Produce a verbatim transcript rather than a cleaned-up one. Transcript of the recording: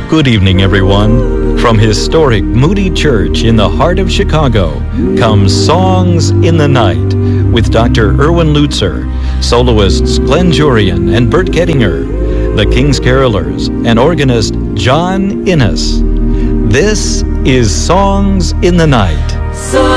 Good evening, everyone. From historic Moody Church in the heart of Chicago comes Songs in the Night with Doctor Erwin Lutzer, soloists Glenn Jurian and Bert Gettinger, the King's Carolers, and organist John Innes. This is Songs in the Night. So